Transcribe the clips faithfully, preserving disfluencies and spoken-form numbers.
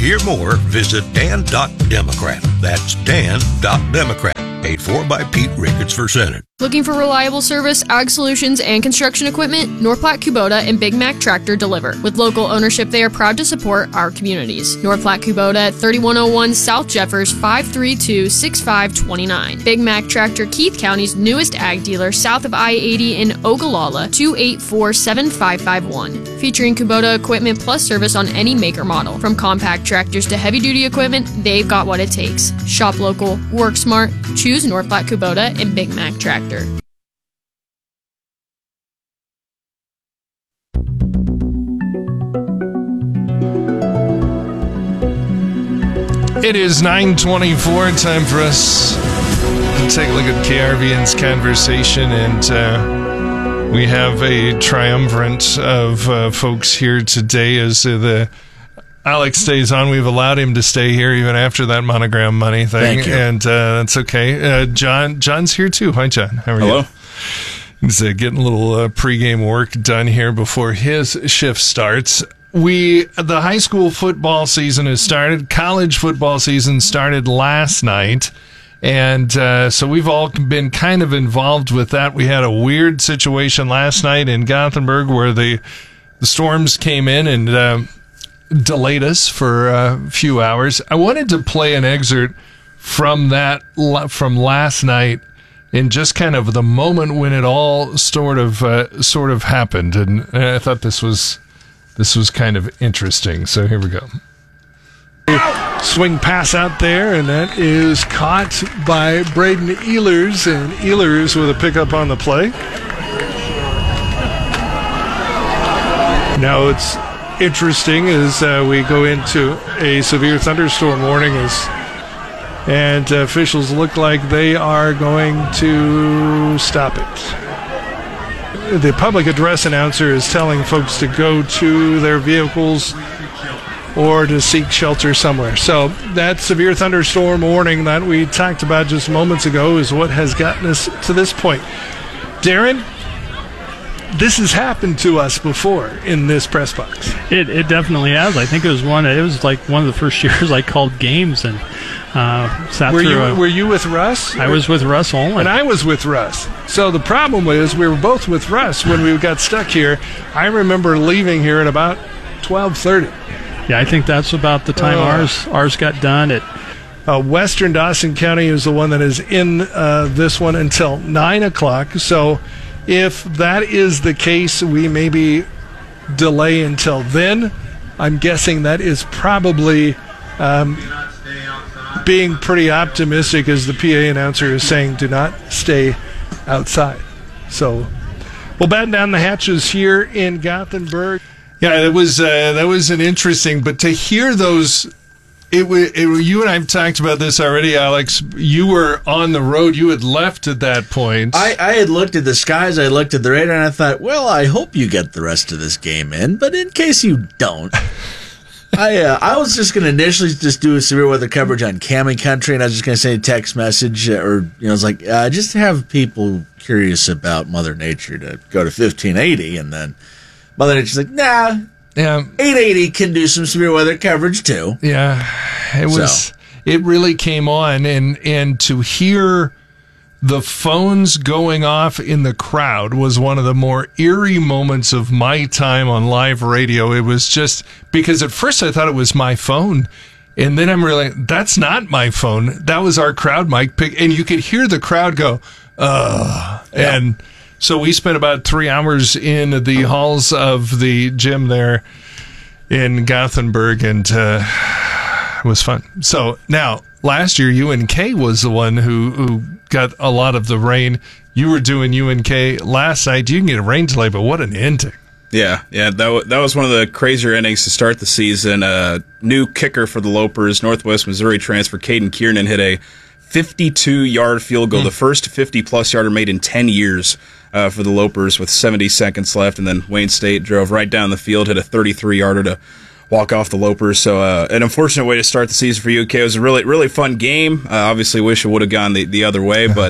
hear more, visit dan dot democrat. That's dan dot democrat. Paid for by Pete Ricketts for Senate. Looking for reliable service, ag solutions, and construction equipment? North Platte Kubota and Big Mac Tractor deliver. With local ownership, they are proud to support our communities. North Platte Kubota at thirty-one oh one South Jeffers, five three two, six five two nine. Big Mac Tractor, Keith County's newest ag dealer, south of I eighty in Ogallala, two eight four, seven five five one. Featuring Kubota equipment plus service on any make or model. From compact tractors to heavy-duty equipment, they've got what it takes. Shop local, work smart, choose North Platte Kubota and Big Mac Tractor. It is nine twenty-four, time for us to take a look at K R V N's conversation, and uh, we have a triumvirate of uh, folks here today as uh, the Alex stays on. We've allowed him to stay here even after that Monogram money thing. Thank you. And uh, that's okay. Uh, John, John's here too. Hi, John. How are Hello. you? He's uh, getting a little uh, pregame work done here before his shift starts. We the high school football season has started. College football season started last night. And uh, so we've all been kind of involved with that. We had a weird situation last night in Gothenburg where the, the storms came in and uh, delayed us for a few hours. I wanted to play an excerpt from that from last night in just kind of the moment when it all sort of uh, sort of happened, and, and I thought this was this was kind of interesting. So here we go. Swing pass out there, and that is caught by Braden Ehlers, and Ehlers with a pickup on the play. Now it's interesting as uh, we go into a severe thunderstorm warning, as and uh, officials look like they are going to stop it. The public address announcer is telling folks to go to their vehicles or to seek shelter somewhere. So that severe thunderstorm warning that we talked about just moments ago is what has gotten us to this point. Darren, this has happened to us before in this press box. It it definitely has. I think it was one. It was like one of the first years I called games and uh, sat were through. You, a, were you with Russ? I was with Russ only, and I was with Russ. So the problem was we were both with Russ when we got stuck here. I remember leaving here at about twelve thirty. Yeah, I think that's about the time uh, ours ours got done. It. Uh, Western Dawson County is the one that is in uh, this one until nine o'clock. So if that is the case, we maybe delay until then. I'm guessing that is probably um, being pretty optimistic, as the P A announcer is saying, do not stay outside. So we'll batten down the hatches here in Gothenburg. Yeah, it was uh, that was an interesting, but to hear those, it, it you and I've talked about this already, Alex. You were on the road. You had left at that point. I, I had looked at the skies. I looked at the radar, and I thought, well, I hope you get the rest of this game in. But in case you don't, I uh, I was just going to initially just do a severe weather coverage on Cammie Country, and I was just going to send a text message, uh, or you know, it's like uh, just to have people curious about Mother Nature to go to fifteen eighty, and then Mother Nature's like, nah. Yeah, eight eighty can do some severe weather coverage too. Yeah, it was. So. It really came on, and and to hear the phones going off in the crowd was one of the more eerie moments of my time on live radio. It was just because at first I thought it was my phone, and then I'm really that's not my phone. That was our crowd mic pick, and you could hear the crowd go, "Ugh," yeah. And. So we spent about three hours in the halls of the gym there in Gothenburg, and uh, it was fun. So now, last year, U N K was the one who, who got a lot of the rain. You were doing U N K last night. You can get a rain delay, but what an ending. Yeah, yeah, that, w- that was one of the crazier innings to start the season. Uh, new kicker for the Lopers, Northwest Missouri transfer Caden Kiernan hit a fifty-two-yard field goal, mm. the first fifty-plus yarder made in ten years. Uh, for the Lopers with seventy seconds left, and then Wayne State drove right down the field, hit a thirty-three-yarder to walk off the Lopers. So uh, an unfortunate way to start the season for U N K. It was a really, really fun game. Uh, obviously wish it would have gone the, the other way, but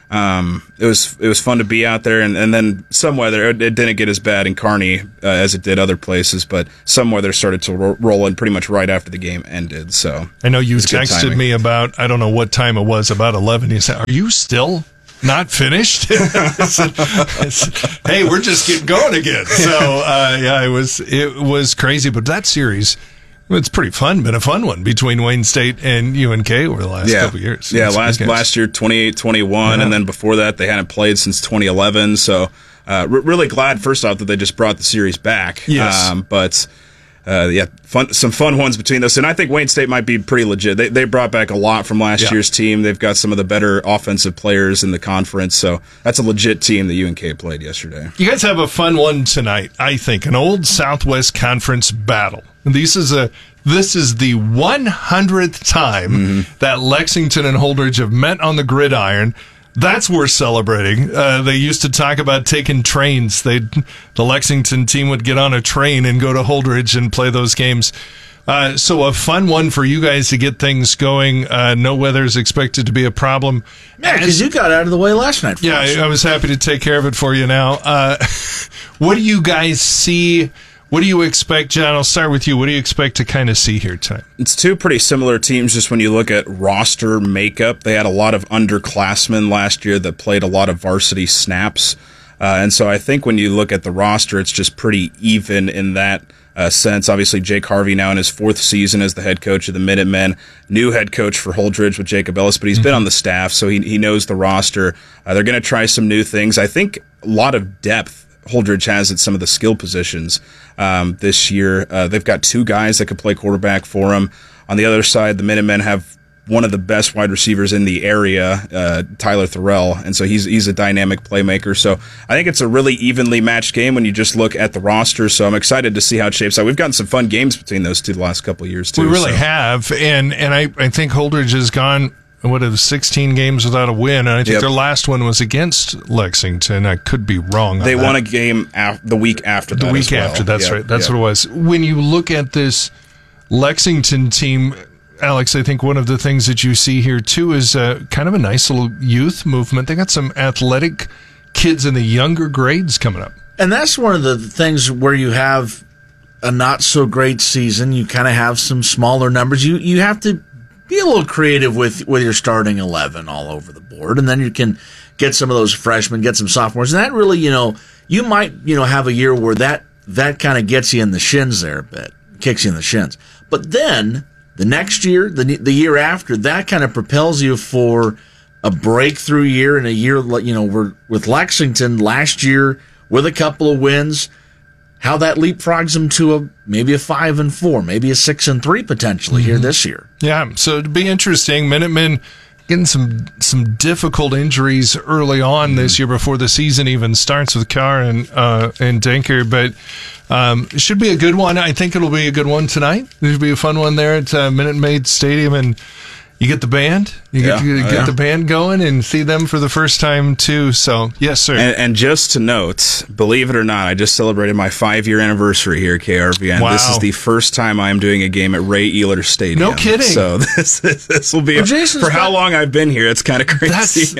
Um, it was it was fun to be out there, and, and then some weather. It, it didn't get as bad in Kearney uh, as it did other places, but some weather started to ro- roll in pretty much right after the game ended. So I know you it's good texted timing. me about, I don't know what time it was, about eleven. You said, "Are you still not finished?" I said, I said, "Hey, we're just getting going again." So uh, yeah, it was it was crazy, but that series. It's pretty fun, been a fun one between Wayne State and U N K over the last yeah. couple of years. Yeah, It's last good games. last year, twenty-eight twenty-one, Yeah. and then before that, they hadn't played since twenty eleven. So, uh, re- really glad, first off, that they just brought the series back. Yes. Um, but, uh, yeah, fun, some fun ones between those. And I think Wayne State might be pretty legit. They, they brought back a lot from last Yeah. year's team. They've got some of the better offensive players in the conference. So, that's a legit team that U N K played yesterday. You guys have a fun one tonight, I think, an old Southwest Conference battle. This is a this is the one hundredth time mm-hmm. that Lexington and Holdridge have met on the gridiron. That's worth celebrating. Uh, they used to talk about taking trains. They, the Lexington team would get on a train and go to Holdridge and play those games. Uh, so a fun one for you guys to get things going. Uh, no weather is expected to be a problem. Yeah, because you got out of the way last night for Yeah, us. I, I was happy to take care of it for you now. Uh, what do you guys see? What do you expect, John? I'll start with you. What do you expect to kind of see here tonight? It's two pretty similar teams just when you look at roster makeup. They had a lot of underclassmen last year that played a lot of varsity snaps. Uh, and so I think when you look at the roster, it's just pretty even in that uh, sense. Obviously, Jake Harvey now in his fourth season as the head coach of the Minutemen, new head coach for Holdridge with Jacob Ellis, but he's mm-hmm. been on the staff, so he, he knows the roster. Uh, they're going to try some new things. I think a lot of depth Holdridge has at some of the skill positions um, this year. Uh, they've got two guys that could play quarterback for them. On the other side, the Minutemen have one of the best wide receivers in the area, uh, Tyler Thorell, and so he's he's a dynamic playmaker. So I think it's a really evenly matched game when you just look at the roster. So I'm excited to see how it shapes out. We've gotten some fun games between those two the last couple of years too. We really so. have, and and I, I think Holdridge has gone what is sixteen games without a win, and I think Yep. their last one was against Lexington. I could be wrong on They that. won a game af- the week after that. The week as well. after, that's Yep, right. That's yep. what it was. When you look at this Lexington team, Alex, I think one of the things that you see here too is uh, kind of a nice little youth movement. They got some athletic kids in the younger grades coming up. And that's one of the things where you have a not so great season. You kind of have some smaller numbers. You you have to be a little creative with, with your starting eleven all over the board, and then you can get some of those freshmen, get some sophomores, and that really, you know, you might, you know, have a year where that that kind of gets you in the shins there a bit, kicks you in the shins. But then the next year, the the year after, that kind of propels you for a breakthrough year, and a year, you know, we're with Lexington last year with a couple of wins. How that leapfrogs them to a maybe a five and four, maybe a six and three potentially mm-hmm. here this year. Yeah, so it'd be interesting. Minutemen getting some some difficult injuries early on mm-hmm. this year before the season even starts with Carr and uh, and Denker, but um, it should be a good one. I think it'll be a good one tonight. There should be a fun one there at uh, Minute Maid Stadium, and you get the band. You Yeah. get, you get Oh, yeah. the band going and see them for the first time too. So yes, sir. And, and just to note, believe it or not, I just celebrated my five-year anniversary here at K R V N. Wow. This is the first time I am doing a game at Ray Ehlers Stadium. No kidding. So this this will be Well, a, Jason's for how got- long I've been here. It's kind of crazy.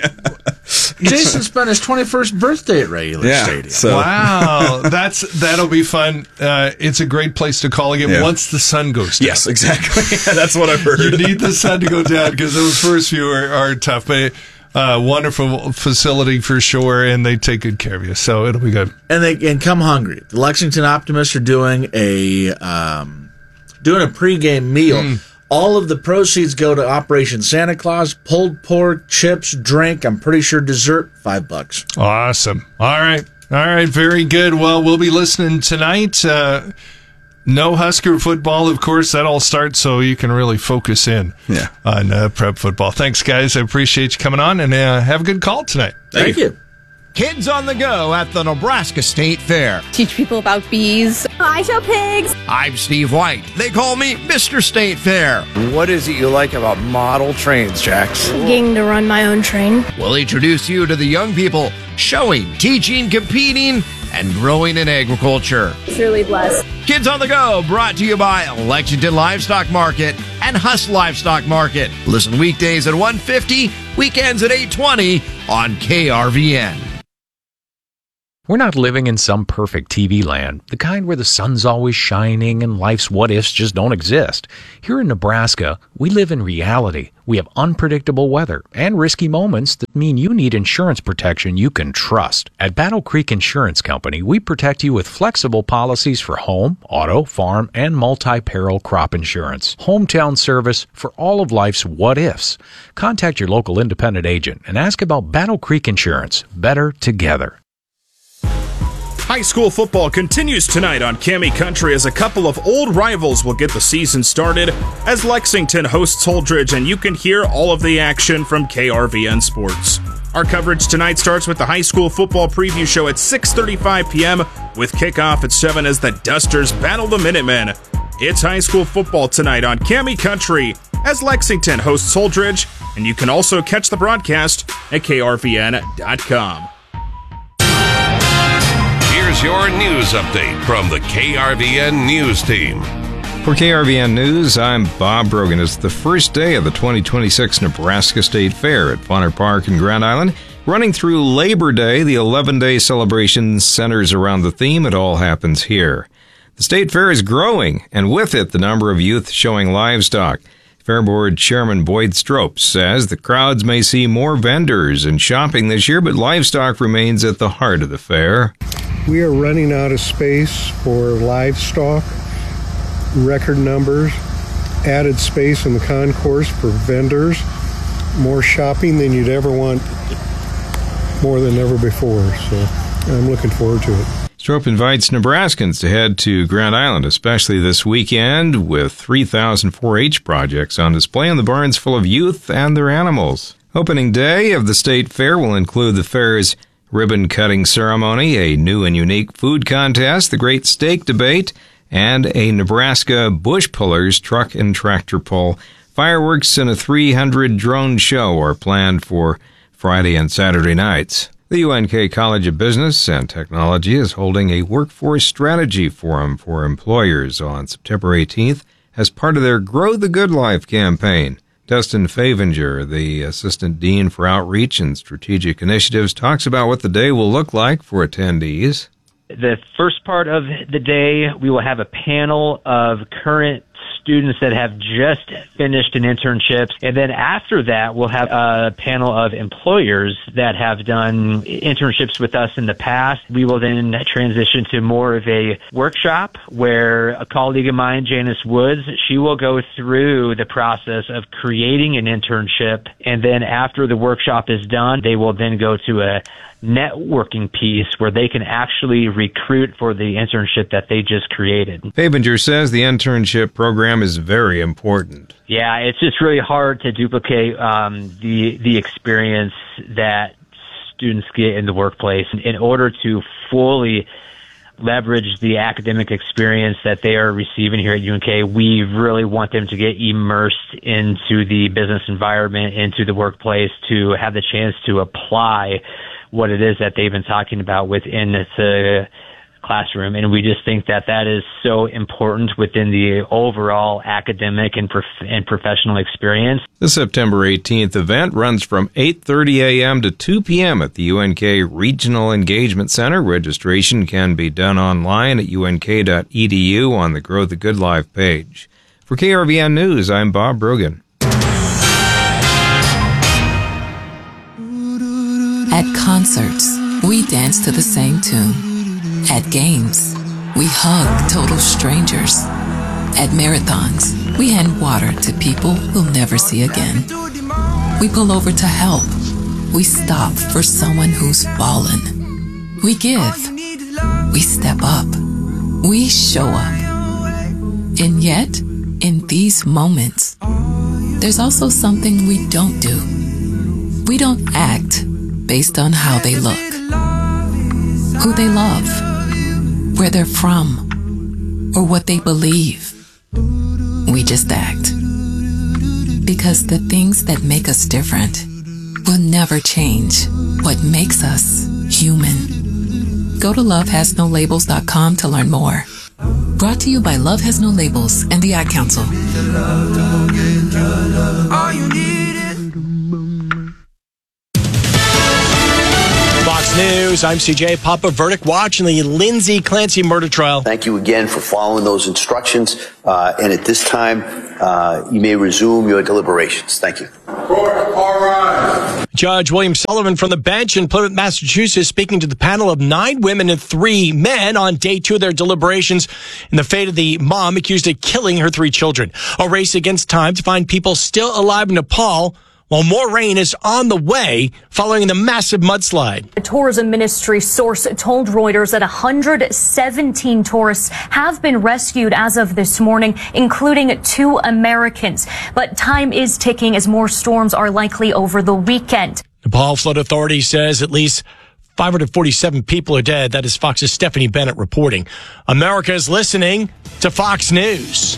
Jason spent his twenty-first birthday at Ray Ehlers yeah. Stadium. So Wow, that's that'll be fun. Uh, it's a great place to call again Yeah. once the sun goes down. yes, exactly. That's what I've heard. You need the sun to go down because those first few are, are tough. But uh, wonderful facility for sure, and they take good care of you, so it'll be good. and they and come hungry. The Lexington Optimists are doing a um, doing a pregame meal. Mm. All of the proceeds go to Operation Santa Claus. Pulled pork, chips, drink. I'm pretty sure dessert. Five bucks. Awesome. All right, all right, very good. Well, we'll be listening tonight. Uh, no Husker football, of course. That all starts so you can really focus in Yeah. on uh, prep football. Thanks, guys. I appreciate you coming on, and uh, have a good call tonight. Thank, you. Kids on the Go at the Nebraska State Fair. Teach people about bees. I show pigs. I'm Steve White. They call me Mister State Fair. What is it you like about model trains, Jax? Getting to run my own train. We'll introduce you to the young people showing, teaching, competing, and growing in agriculture. Truly blessed. Kids on the Go brought to you by Lexington Livestock Market at and Huss Livestock Market. Listen weekdays at one fifty, weekends at eight twenty on K R V N. We're not living in some perfect T V land, the kind where the sun's always shining and life's what-ifs just don't exist. Here in Nebraska, we live in reality. We have unpredictable weather and risky moments that mean you need insurance protection you can trust. At Battle Creek Insurance Company, we protect you with flexible policies for home, auto, farm, and multi-peril crop insurance. Hometown service for all of life's what-ifs. Contact your local independent agent and ask about Battle Creek Insurance. Better together. High school football continues tonight on Cami Country as a couple of old rivals will get the season started as Lexington hosts Holdridge, and you can hear all of the action from K R V N Sports. Our coverage tonight starts with the high school football preview show at six thirty-five p.m. with kickoff at seven as the Dusters battle the Minutemen. It's high school football tonight on Cami Country as Lexington hosts Holdridge, and you can also catch the broadcast at K R V N dot com. Here's your news update from the K R V N News Team. For K R V N News, I'm Bob Brogan. It's the first day of the twenty twenty-six Nebraska State Fair at Funner Park in Grand Island. Running through Labor Day, the eleven-day celebration centers around the theme. It all happens here. The State Fair is growing, and with it, the number of youth showing livestock. Fair Board Chairman Boyd Stropes says the crowds may see more vendors and shopping this year, but livestock remains at the heart of the fair. We are running out of space for livestock, record numbers, added space in the concourse for vendors, more shopping than you'd ever want, more than ever before. So I'm looking forward to it. Strope invites Nebraskans to head to Grand Island, especially this weekend, with three thousand four H projects on display in the barns full of youth and their animals. Opening day of the State Fair will include the fair's ribbon-cutting ceremony, a new and unique food contest, the Great Steak Debate, and a Nebraska Bush Pullers truck and tractor pull. Fireworks and a three hundred drone show are planned for Friday and Saturday nights. The U N K College of Business and Technology is holding a workforce strategy forum for employers on September eighteenth as part of their Grow the Good Life campaign. Dustin Favinger, the Assistant Dean for Outreach and Strategic Initiatives, talks about what the day will look like for attendees. The first part of the day, we will have a panel of current students that have just finished an internship. And then after that, we'll have a panel of employers that have done internships with us in the past. We will then transition to more of a workshop where a colleague of mine, Janice Woods, she will go through the process of creating an internship. And then after the workshop is done, they will then go to a networking piece where they can actually recruit for the internship that they just created. Fabinger says the internship program is very important. Yeah, it's just really hard to duplicate um, the the experience that students get in the workplace. In order to fully leverage the academic experience that they are receiving here at U N K, we really want them to get immersed into the business environment, into the workplace, to have the chance to apply what it is that they've been talking about within the classroom. And we just think that that is so important within the overall academic and, prof- and professional experience. The September eighteenth event runs from eight thirty a.m. to two p.m. at the U N K Regional Engagement Center. Registration can be done online at u n k dot e d u on the Grow the Good Life page. For K R V N News, I'm Bob Brogan. At concerts, we dance to the same tune. At games, we hug total strangers. At marathons, we hand water to people we'll never see again. We pull over to help. We stop for someone who's fallen. We give. We step up. We show up. And yet, in these moments, there's also something we don't do. We don't act based on how they look, who they love, where they're from, or what they believe. We just act. Because the things that make us different will never change what makes us human. Go to love has no labels dot com to learn more. Brought to you by Love Has No Labels and the Ad Council. All you need is Fox News, I'm C J. Papa. Verdict watch in the Lindsay Clancy murder trial. Thank you again for following those instructions. Uh, and at this time, uh, you may resume your deliberations. Thank you. All right. Judge William Sullivan from the bench in Plymouth, Massachusetts, speaking to the panel of nine women and three men on day two of their deliberations in the fate of the mom accused of killing her three children. A race against time to find people still alive in Nepal, while more rain is on the way following the massive mudslide. A tourism ministry source told Reuters that one hundred seventeen tourists have been rescued as of this morning, including two Americans. But time is ticking as more storms are likely over the weekend. Nepal Flood Authority says at least five hundred forty-seven people are dead. That is Fox's Stephanie Bennett reporting. America is listening to Fox News.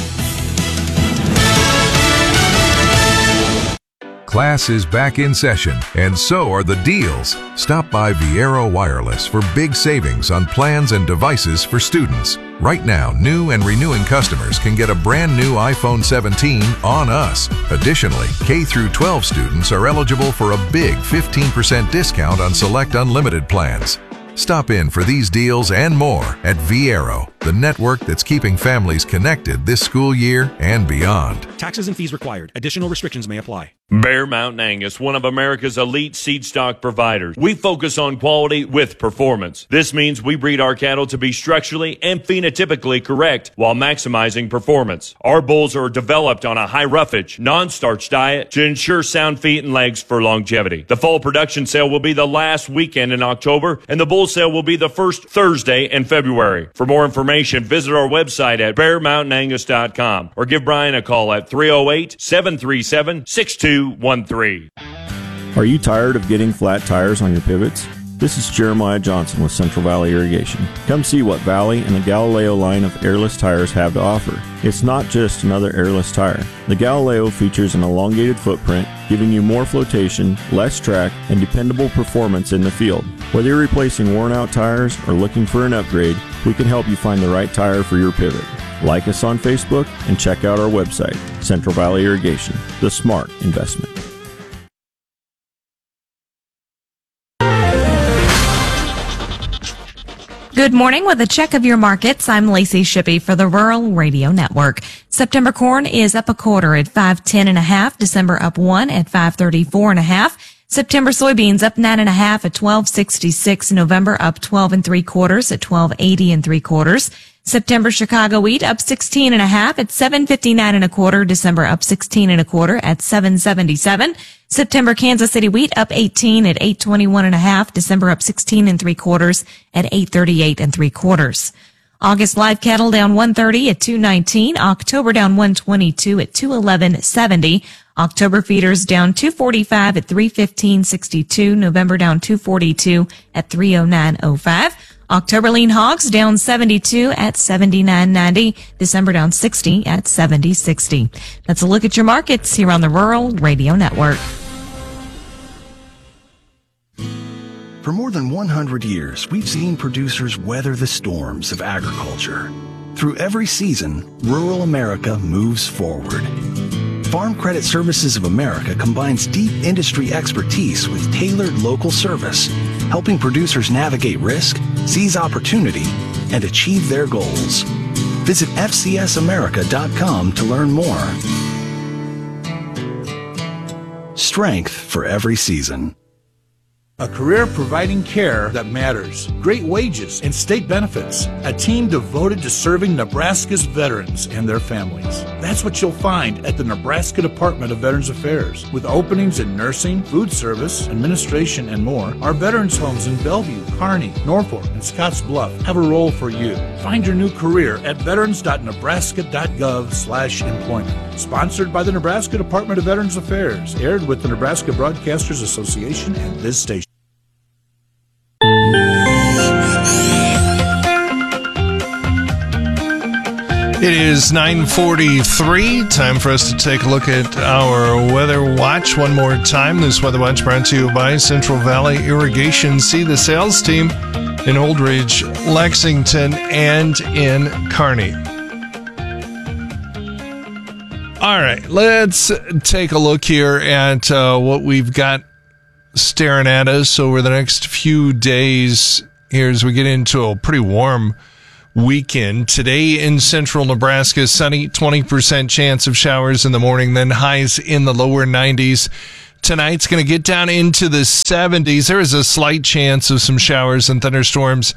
Class is back in session, and so are the deals. Stop by Viero Wireless for big savings on plans and devices for students. Right now, new and renewing customers can get a brand new iPhone seventeen on us. Additionally, K through twelve students are eligible for a big fifteen percent discount on select unlimited plans. Stop in for these deals and more at Viero, the network that's keeping families connected this school year and beyond. Taxes and fees required. Additional restrictions may apply. Bear Mountain Angus, one of America's elite seed stock providers. We focus on quality with performance. This means we breed our cattle to be structurally and phenotypically correct while maximizing performance. Our bulls are developed on a high roughage, non-starch diet to ensure sound feet and legs for longevity. The fall production sale will be the last weekend in October, and the bull sale will be the first Thursday in February. For more information, visit our website at bear mountain angus dot com or give Brian a call at three oh eight, seven three seven, six two one three. Are you tired of getting flat tires on your pivots? This is Jeremiah Johnson with Central Valley Irrigation. Come see what Valley and the Galileo line of airless tires have to offer. It's not just another airless tire. The Galileo features an elongated footprint, giving you more flotation, less track, and dependable performance in the field. Whether you're replacing worn-out tires or looking for an upgrade, we can help you find the right tire for your pivot. Like us on Facebook and check out our website, Central Valley Irrigation, the smart investment. Good morning. With a check of your markets, I'm Lacey Shippey for the Rural Radio Network. September corn is up a quarter at five ten and a half. December up one at five thirty-four and a half. September soybeans up nine and a half at twelve sixty-six. November up twelve and three quarters at twelve eighty and three quarters. September Chicago wheat up sixteen and a half at seven fifty-nine and a quarter. December up sixteen and a quarter at seven seventy-seven. September Kansas City wheat up eighteen at eight twenty-one and a half. December up sixteen and three quarters at eight thirty-eight and three quarters. August live cattle down one thirty at two nineteen. October down one twenty-two at two eleven seventy. October feeders down two forty-five at three fifteen sixty-two. November down two forty-two at three oh nine oh five. October lean hogs down seventy-two at seventy-nine ninety. December down sixty at seventy sixty. That's a look at your markets here on the Rural Radio Network. For more than one hundred years, we've seen producers weather the storms of agriculture. Through every season, rural America moves forward. Farm Credit Services of America combines deep industry expertise with tailored local service, helping producers navigate risk, seize opportunity, and achieve their goals. Visit F C S America dot com to learn more. Strength for every season. A career providing care that matters, great wages and state benefits, a team devoted to serving Nebraska's veterans and their families. That's what you'll find at the Nebraska Department of Veterans Affairs. With openings in nursing, food service, administration, and more, our veterans homes in Bellevue, Kearney, Norfolk, and Scotts Bluff have a role for you. Find your new career at veterans dot nebraska dot gov slash employment. Sponsored by the Nebraska Department of Veterans Affairs. Aired with the Nebraska Broadcasters Association and this station. It is nine forty-three. Time for us to take a look at our Weather Watch one more time. This Weather Watch brought to you by Central Valley Irrigation. See the sales team in Old Ridge, Lexington, and in Kearney. All right, let's take a look here at uh, what we've got staring at us over the next few days here as we get into a pretty warm weekend. Today in central Nebraska, sunny, twenty percent chance of showers in the morning, then highs in the lower nineties. Tonight's going to get down into the seventies. There is a slight chance of some showers and thunderstorms,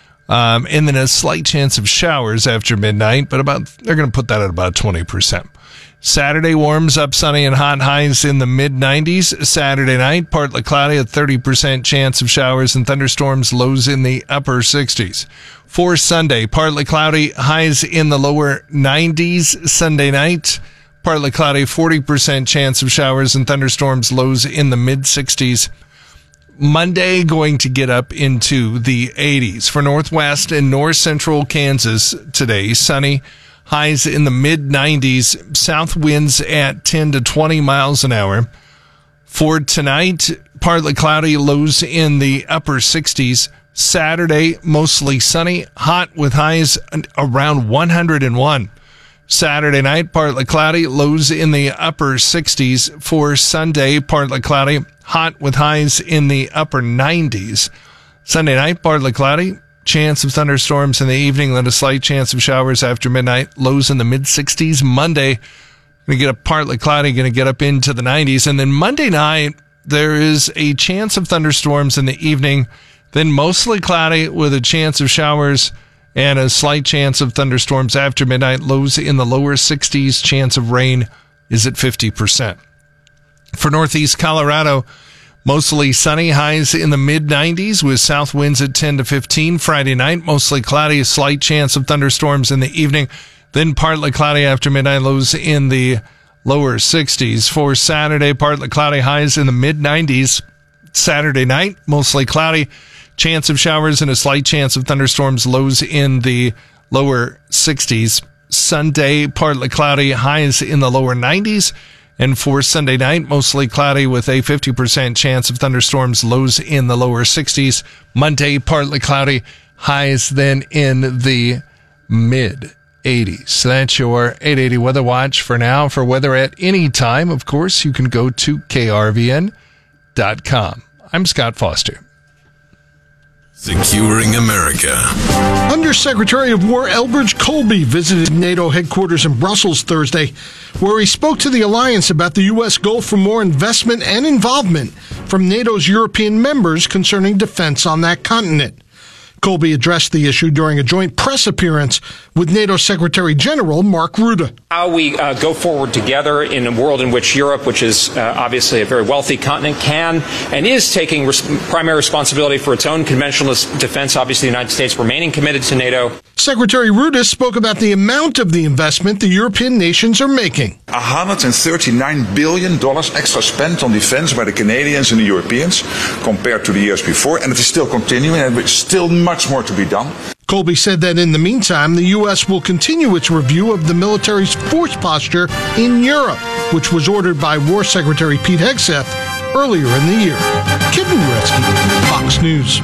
um, and then a slight chance of showers after midnight, but about they're going to put that at about twenty percent. Saturday warms up, sunny and hot, highs in the mid nineties. Saturday night, partly cloudy, a thirty percent chance of showers and thunderstorms, lows in the upper sixties. For Sunday, partly cloudy, highs in the lower nineties. Sunday night, partly cloudy, forty percent chance of showers and thunderstorms, lows in the mid sixties. Monday, going to get up into the eighties. For northwest and north central Kansas today, sunny, highs in the mid nineties, south winds at ten to twenty miles an hour. For tonight, partly cloudy, lows in the upper sixties. Saturday, mostly sunny, hot with highs around one hundred one. Saturday night, partly cloudy, lows in the upper sixties. For Sunday, partly cloudy, hot with highs in the upper nineties. Sunday night, partly cloudy, chance of thunderstorms in the evening, then a slight chance of showers after midnight, lows in the mid sixties. Monday, going to get up partly cloudy, going to get up into the nineties. And then Monday night, there is a chance of thunderstorms in the evening, then mostly cloudy with a chance of showers and a slight chance of thunderstorms after midnight, lows in the lower sixties. Chance of rain is at fifty percent. For northeast Colorado, mostly sunny, highs in the mid nineties with south winds at ten to fifteen. Friday night, mostly cloudy, a slight chance of thunderstorms in the evening, then partly cloudy after midnight, lows in the lower sixties. For Saturday, partly cloudy, highs in the mid nineties. Saturday night, mostly cloudy, chance of showers and a slight chance of thunderstorms, lows in the lower sixties. Sunday, partly cloudy, highs in the lower nineties. And for Sunday night, mostly cloudy with a fifty percent chance of thunderstorms, lows in the lower sixties. Monday, partly cloudy, highs then in the mid eighties. So that's your eight eighty Weather Watch for now. For weather at any time, of course, you can go to K R V N dot com. I'm Scott Foster. Securing America. Undersecretary of War Elbridge Colby visited NATO headquarters in Brussels Thursday, where he spoke to the alliance about the U S goal for more investment and involvement from NATO's European members concerning defense on that continent. Colby addressed the issue during a joint press appearance with NATO Secretary General Mark Rutte. How we uh, go forward together in a world in which Europe, which is uh, obviously a very wealthy continent, can and is taking res- primary responsibility for its own conventional defense, obviously the United States remaining committed to NATO. Secretary Rutte spoke about the amount of the investment the European nations are making. one hundred thirty-nine billion dollars extra spent on defense by the Canadians and the Europeans compared to the years before, and it is still continuing, and there's still much more to be done. Colby said that in the meantime, the U S will continue its review of the military's force posture in Europe, which was ordered by War Secretary Pete Hegseth earlier in the year. Kitten Gretzky, Fox News.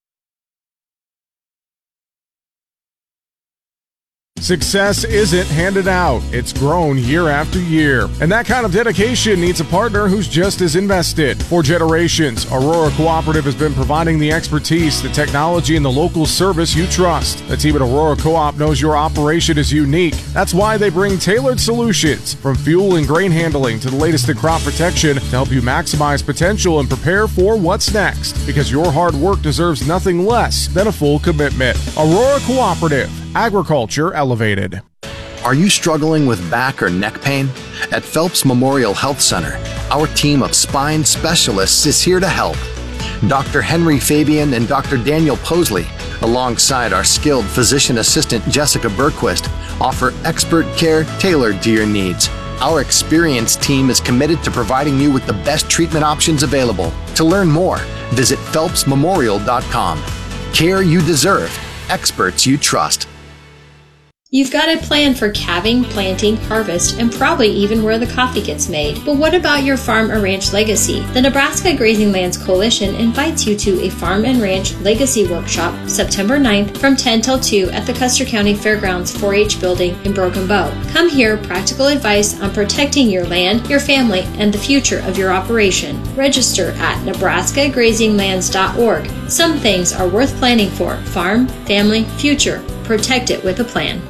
Success isn't handed out, it's grown year after year. And that kind of dedication needs a partner who's just as invested. For generations, Aurora Cooperative has been providing the expertise, the technology, and the local service you trust. The team at Aurora Co-op knows your operation is unique. That's why they bring tailored solutions, from fuel and grain handling to the latest in crop protection, to help you maximize potential and prepare for what's next. Because your hard work deserves nothing less than a full commitment. Aurora Cooperative. Agriculture elevated. Are you struggling with back or neck pain? At Phelps Memorial Health Center, our team of spine specialists is here to help. Doctor Henry Fabian and Doctor Daniel Posley, alongside our skilled physician assistant Jessica Berquist, offer expert care tailored to your needs. Our experienced team is committed to providing you with the best treatment options available. To learn more, visit phelps memorial dot com. Care you deserve, experts you trust. You've got a plan for calving, planting, harvest, and probably even where the coffee gets made. But what about your farm or ranch legacy? The Nebraska Grazing Lands Coalition invites you to a Farm and Ranch Legacy Workshop September ninth from ten till two at the Custer County Fairgrounds four H building in Broken Bow. Come hear practical advice on protecting your land, your family, and the future of your operation. Register at nebraska grazing lands dot org. Some things are worth planning for. Farm, family, future. Protect it with a plan.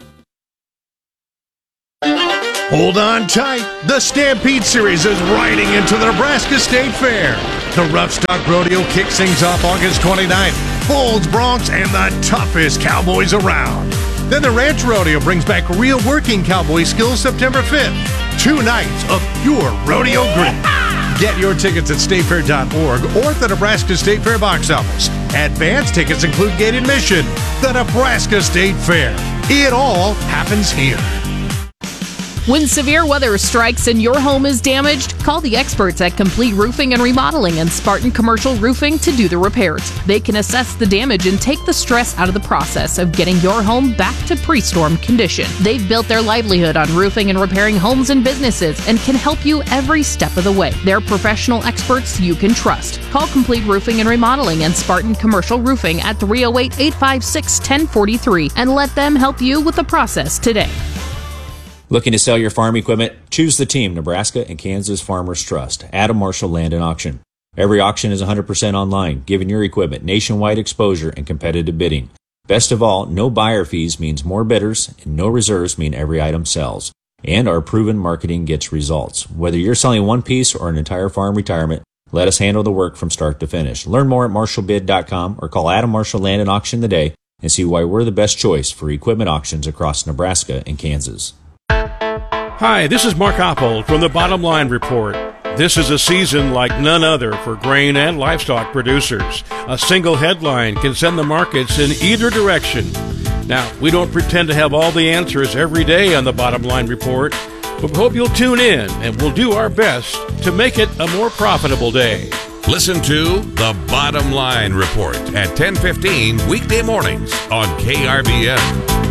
Hold on tight. The Stampede Series is riding into the Nebraska State Fair. The Rough Stock Rodeo kicks things off August twenty-ninth. Bulls, Broncs, and the toughest cowboys around. Then the Ranch Rodeo brings back real working cowboy skills September fifth. Two nights of pure rodeo grit. Get your tickets at state fair dot org or at the Nebraska State Fair box office. Advance tickets include gate admission. The Nebraska State Fair. It all happens here. When severe weather strikes and your home is damaged, call the experts at Complete Roofing and Remodeling and Spartan Commercial Roofing to do the repairs. They can assess the damage and take the stress out of the process of getting your home back to pre-storm condition. They've built their livelihood on roofing and repairing homes and businesses and can help you every step of the way. They're professional experts you can trust. Call Complete Roofing and Remodeling and Spartan Commercial Roofing at three oh eight, eight five six, one oh four three and let them help you with the process today. Looking to sell your farm equipment? Choose the team Nebraska and Kansas Farmers Trust. Adam Marshall Land and Auction. Every auction is one hundred percent online, giving your equipment nationwide exposure and competitive bidding. Best of all, no buyer fees means more bidders, and no reserves mean every item sells. And our proven marketing gets results. Whether you're selling one piece or an entire farm retirement, let us handle the work from start to finish. Learn more at marshall bid dot com or call Adam Marshall Land and Auction today and see why we're the best choice for equipment auctions across Nebraska and Kansas. Hi, this is Mark Oppold from the Bottom Line Report. This is a season like none other for grain and livestock producers. A single headline can send the markets in either direction. Now, we don't pretend to have all the answers every day on the Bottom Line Report, but we hope you'll tune in and we'll do our best to make it a more profitable day. Listen to The Bottom Line Report at ten fifteen weekday mornings on K R V N.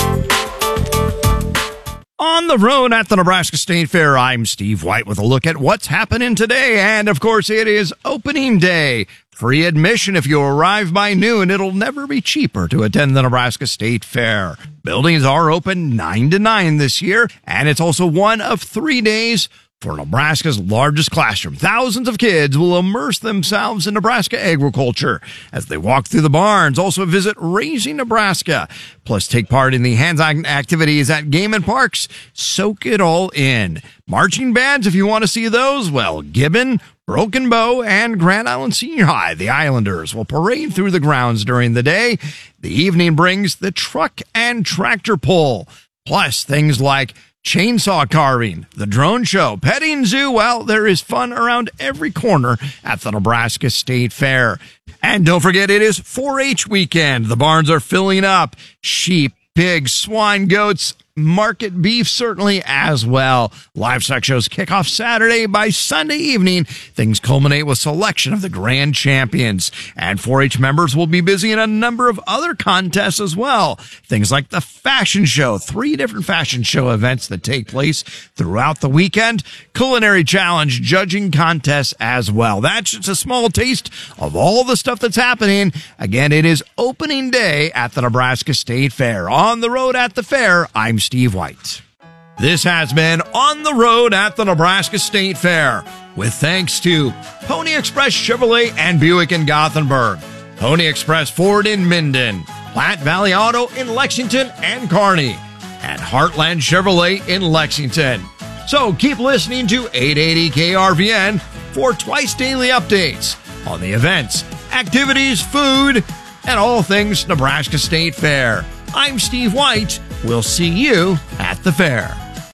On the road at the Nebraska State Fair, I'm Steve White with a look at what's happening today. And, of course, it is opening day. Free admission if you arrive by noon. It'll never be cheaper to attend the Nebraska State Fair. Buildings are open nine to nine this year, and it's also one of three days for Nebraska's largest classroom. Thousands of kids will immerse themselves in Nebraska agriculture as they walk through the barns, also visit Raising Nebraska, plus take part in the hands-on activities at Game and Parks. Soak it all in. Marching bands, if you want to see those, well, Gibbon, Broken Bow, and Grand Island Senior High, the Islanders, will parade through the grounds during the day. The evening brings the truck and tractor pull, plus things like chainsaw carving, the drone show, petting zoo. Well, there is fun around every corner at the Nebraska State Fair. And don't forget, it is four H weekend. The barns are filling up. Sheep, pigs, swine, goats, market beef certainly as well. Livestock shows kick off Saturday. By Sunday evening, things culminate with selection of the grand champions. And four H members will be busy in a number of other contests as well. Things like the fashion show, three different fashion show events that take place throughout the weekend, culinary challenge, judging contests as well. That's just a small taste of all the stuff that's happening. Again, it is opening day at the Nebraska State Fair. On the road at the fair, I'm Steve White. This has been On the Road at the Nebraska State Fair, with thanks to Pony Express Chevrolet and Buick in Gothenburg, Pony Express Ford in Minden, Platte Valley Auto in Lexington and Kearney, and Heartland Chevrolet in Lexington. So keep listening to eight eighty K R V N for twice daily updates on the events, activities, food, and all things Nebraska State Fair. I'm Steve White. We'll see you at the fair.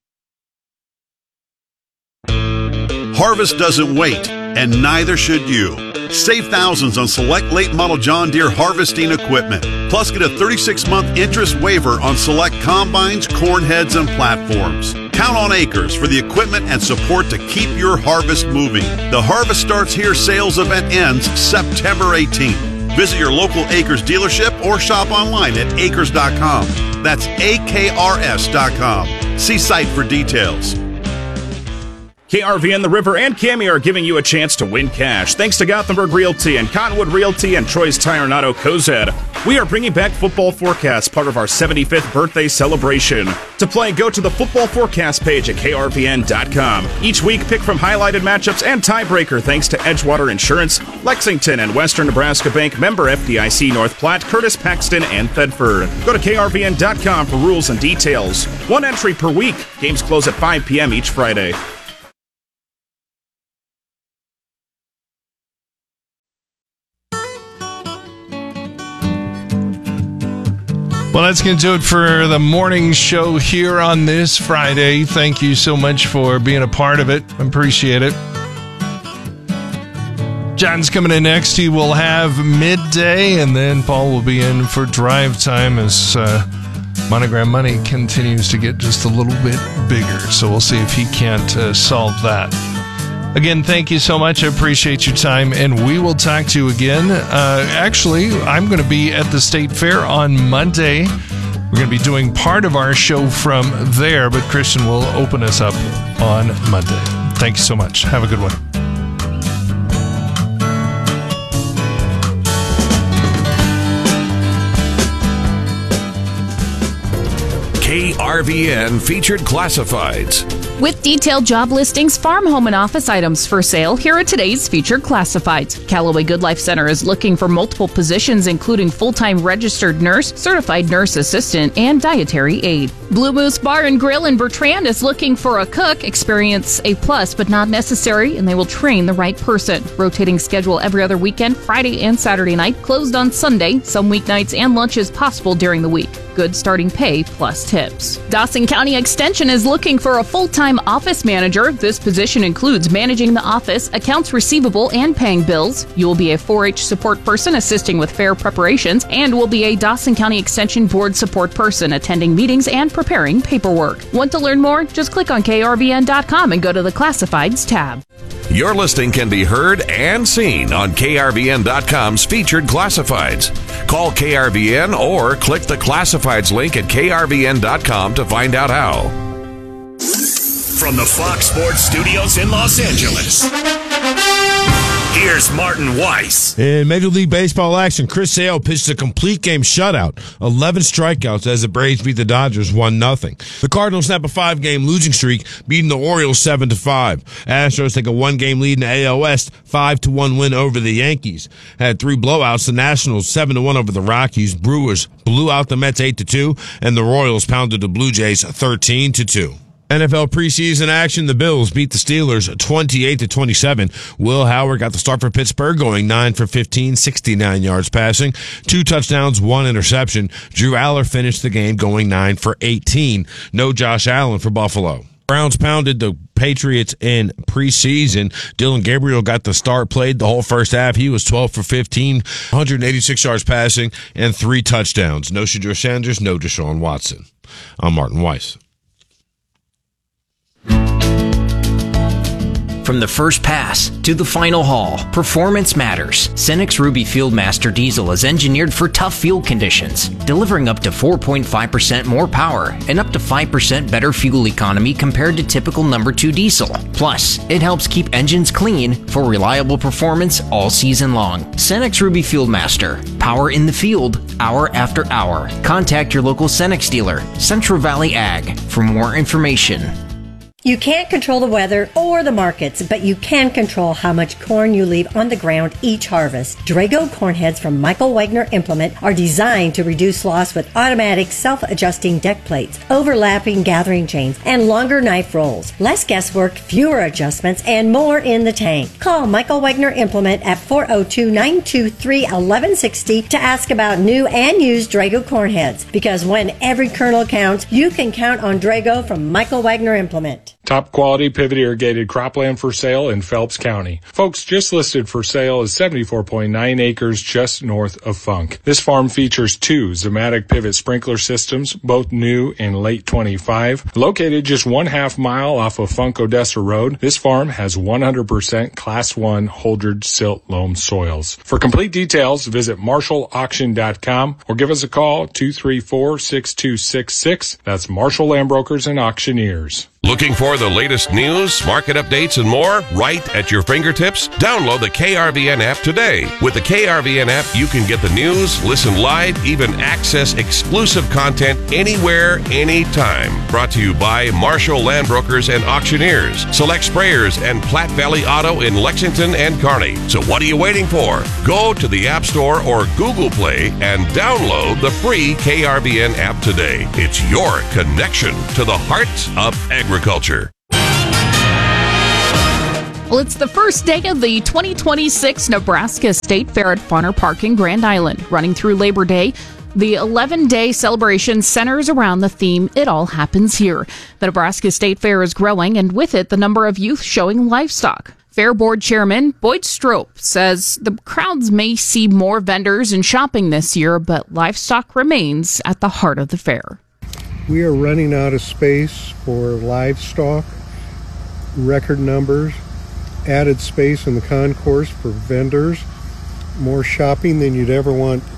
Harvest doesn't wait, and neither should you. Save thousands on select late model John Deere harvesting equipment. Plus, get a thirty-six month interest waiver on select combines, corn heads, and platforms. Count on Acres for the equipment and support to keep your harvest moving. The Harvest Starts Here sales event ends September eighteenth. Visit your local Acres dealership or shop online at acres dot com. That's A K R S dot com. See site for details. K R V N, The River, and Cami are giving you a chance to win cash. Thanks to Gothenburg Realty and Cottonwood Realty and Troy's Tire and Auto Cozad. We are bringing back Football Forecast, part of our seventy-fifth birthday celebration. To play, go to the Football Forecast page at K R V N dot com. Each week, pick from highlighted matchups and tiebreaker thanks to Edgewater Insurance, Lexington and Western Nebraska Bank, member F D I C, North Platte, Curtis, Paxton, and Thedford. Go to K R V N dot com for rules and details. One entry per week. Games close at five p.m. each Friday. Well, that's going to do it for the morning show here on this Friday. Thank you so much for being a part of it. I appreciate it. John's coming in next. He will have midday, and then Paul will be in for drive time as uh, Monogram Money continues to get just a little bit bigger. So we'll see if he can't uh, solve that. Again, thank you so much. I appreciate your time, and we will talk to you again. Uh, actually, I'm going to be at the State Fair on Monday. We're going to be doing part of our show from there, but Christian will open us up on Monday. Thank you so much. Have a good one. K R V N Featured Classifieds. With detailed job listings, farm, home, and office items for sale, here are today's featured classifieds. Callaway Good Life Center is looking for multiple positions, including full-time registered nurse, certified nurse assistant, and dietary aide. Blue Moose Bar and Grill in Bertrand is looking for a cook. Experience a plus, but not necessary, and they will train the right person. Rotating schedule every other weekend, Friday and Saturday night, closed on Sunday. Some weeknights and lunches possible during the week. Good starting pay plus tips. Dawson County Extension is looking for a full-time office manager. This position includes managing the office, accounts receivable, and paying bills. You will be a four H support person assisting with fair preparations and will be a Dawson County Extension Board support person attending meetings and preparing paperwork. Want to learn more? Just click on K R V N dot com and go to the Classifieds tab. Your listing can be heard and seen on K R V N dot com's Featured Classifieds. Call K R V N or click the Classifieds link at K R V N dot com to find out how. From the Fox Sports Studios in Los Angeles, here's Martin Weiss. In Major League Baseball action, Chris Sale pitched a complete game shutout, eleven strikeouts as the Braves beat the Dodgers one nothing. The Cardinals snap a five-game losing streak, beating the Orioles seven to five. Astros take a one-game lead in the A L West, five to one win over the Yankees. Had three blowouts, the Nationals seven to one over the Rockies. Brewers blew out the Mets eight to two, and the Royals pounded the Blue Jays thirteen to two. N F L preseason action, the Bills beat the Steelers twenty-eight to twenty-seven. Will Howard got the start for Pittsburgh, going nine for fifteen, sixty-nine yards passing, two touchdowns, one interception. Drew Aller finished the game going nine for eighteen. No Josh Allen for Buffalo. Browns pounded the Patriots in preseason. Dylan Gabriel got the start, played the whole first half. He was twelve for fifteen, one hundred eighty-six yards passing, and three touchdowns. No Shedeur Sanders, no Deshaun Watson. I'm Martin Weiss. From the first pass to the final haul, performance matters. Cenex Ruby Fieldmaster Diesel is engineered for tough field conditions, delivering up to four point five percent more power and up to five percent better fuel economy compared to typical number two diesel. Plus, it helps keep engines clean for reliable performance all season long. Cenex Ruby Fieldmaster, power in the field, hour after hour. Contact your local Cenex dealer, Central Valley Ag, for more information. You can't control the weather or the markets, but you can control how much corn you leave on the ground each harvest. Drago corn heads from Michael Wagner Implement are designed to reduce loss with automatic self-adjusting deck plates, overlapping gathering chains, and longer knife rolls. Less guesswork, fewer adjustments, and more in the tank. Call Michael Wagner Implement at four oh two, nine two three, one one six oh to ask about new and used Drago corn heads. Because when every kernel counts, you can count on Drago from Michael Wagner Implement. Top quality pivot irrigated cropland for sale in Phelps County. Folks, just listed for sale is seventy-four point nine acres just north of Funk. This farm features two Zematic pivot sprinkler systems, both new in late twenty-five. Located just one half mile off of Funk Odessa Road, this farm has one hundred percent Class one Holdred silt loam soils. For complete details, visit marshall auction dot com or give us a call two three four, six two six six. That's Marshall Land Brokers and Auctioneers. Looking for the latest news, market updates, and more right at your fingertips? Download the K R V N app today. With the K R V N app, you can get the news, listen live, even access exclusive content anywhere, anytime. Brought to you by Marshall Land Brokers and Auctioneers, Select Sprayers, and Platte Valley Auto in Lexington and Kearney. So what are you waiting for? Go to the App Store or Google Play and download the free K R V N app today. It's your connection to the heart of agriculture. Agriculture. Well, it's the first day of the twenty twenty-six Nebraska State Fair at Fauner Park in Grand Island. Running through Labor Day, the eleven-day celebration centers around the theme, It All Happens Here. The Nebraska State Fair is growing, and with it, the number of youth showing livestock. Fair Board Chairman Boyd Strope says the crowds may see more vendors and shopping this year, but livestock remains at the heart of the fair. We are running out of space for livestock, record numbers, added space in the concourse for vendors, more shopping than you'd ever want